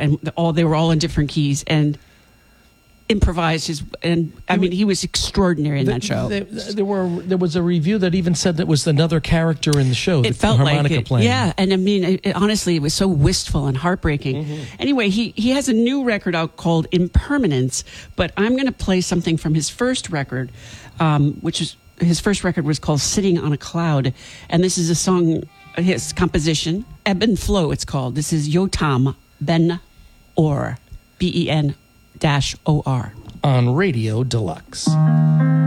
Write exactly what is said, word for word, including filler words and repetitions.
and the, all they were all in different keys and improvised his. And I mean, he was extraordinary in The- that show. the- there were there was a review that even said that was another character in the show. It the felt harmonica like it, playing. yeah. And I mean, it, it- honestly, it was so wistful and heartbreaking. Mm-hmm. Anyway, he he has a new record out called Impermanence, but I'm going to play something from his first record, um, which is his first record was called Sitting on a Cloud, and this is a song, his composition, Ebb and Flow. It's called. This is Yotam Ben Or, B E N dash O R. On Radio Deluxe.